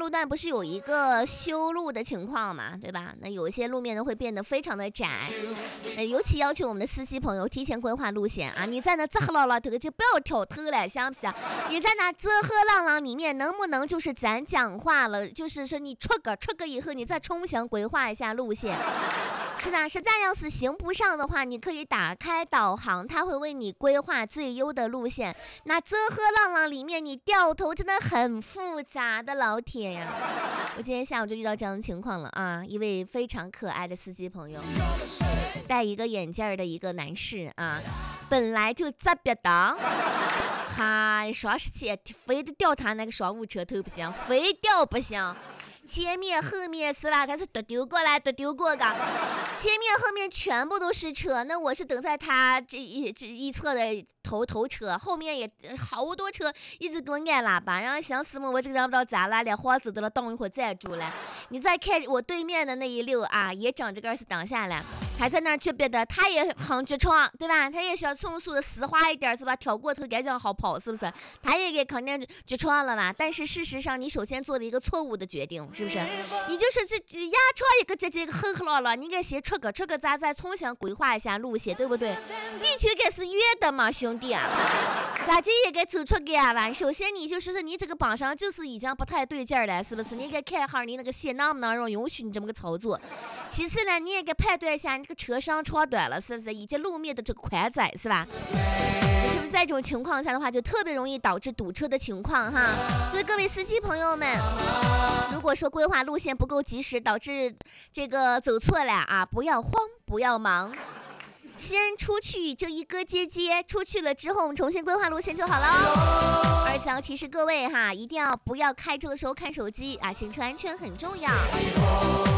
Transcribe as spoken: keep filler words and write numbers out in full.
路段不是有一个修路的情况嘛，对吧？那有一些路面呢会变得非常的窄，那尤其要求我们的司机朋友提前规划路线啊！你在那啧啦啦头就不要挑头了，想不想？你在那啧呵浪浪里面能不能就是咱讲话了？就是说你出个出个以后，你再重新规划一下路线。是吧？实在要是行不上的话，你可以打开导航，它会为你规划最优的路线。那啧呵浪浪里面，你掉头真的很复杂的，老铁呀！我今天下午就遇到这样的情况了啊！一位非常可爱的司机朋友，戴一个眼镜的一个男士啊，本来就特别的。嗨，双十节非得掉他那个商务车头不行，非掉不行。前面后面是啦，他是都丢过来都丢过的，前面后面全部都是车，那我是等在他这一这一侧的头头车，后面也好多车一直给我按喇叭，然后想死我，我这个人不知道咋了，连花子都了等一会儿再住了。你再看我对面的那一溜啊，也长这个是挡下来，还在那儿觉别的，他也很绝闯，对吧？他也想迅速的丝滑一点，是吧？挑过头该这样好跑，是不是？他也给肯定绝闯了吧？但是事实上，你首先做了一个错误的决定，是不是？你就是这这压超一个这这个很好了，你应该先出个出个咱再重新规划一下路线，对不对？地球该是圆的嘛，兄弟啊！咋这也该走出个啊吧？首先你就是你这个榜上就是已经不太对劲了，是不是？你应该看哈你那个线能不能让允许你这么个操作。其次呢，你也该判断一下你这个车身长短了，是不是？以及路面的这个宽窄，是吧？是不是在这种情况下的话，就特别容易导致堵车的情况哈？所以各位司机朋友们，如果说规划路线不够及时，导致这个走错了啊，不要慌，不要忙。先出去这一个接接，出去了之后我们重新规划路线就好了。而且要提示各位哈，一定要不要开车的时候看手机啊，行车安全很重要。